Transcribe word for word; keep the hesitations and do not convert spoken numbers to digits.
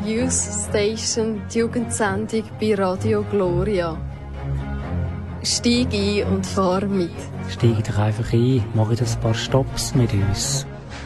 Youth Station, die Jugendsendung bei Radio Gloria. Steig ein und fahr mit. Steig doch einfach ein, mach ein paar Stops mit uns.